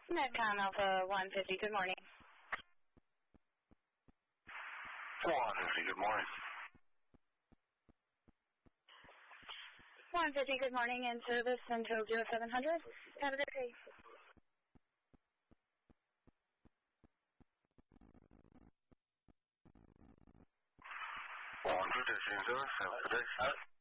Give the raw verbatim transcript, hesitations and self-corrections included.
Medcom Alpha one fifty, good morning. one fifty, good morning. one fifty, good morning, in service until zero seven hundred. Have a good day. one fifty, in service, have a good day.